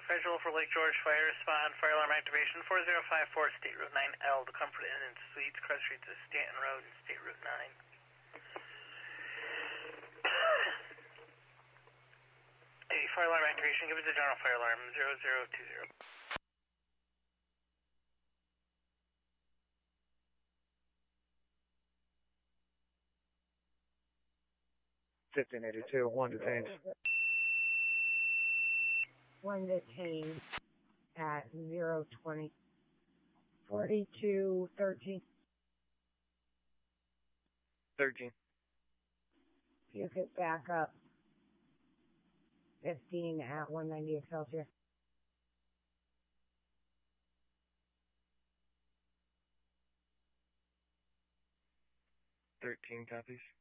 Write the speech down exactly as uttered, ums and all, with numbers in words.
Visual for Lake George Fire, respond, fire alarm activation, four zero five four, State Route nine L, the Comfort Inn and Suites, cross streets of Stanton Road and State Route nine. Hey, fire alarm activation, give it to general fire alarm, zero zero two zero. fifteen eighty-two, one detained. One detained at zero twenty forty-two thirteen. thirteen. You could back up. fifteen at one ninety Excelsior. thirteen copies.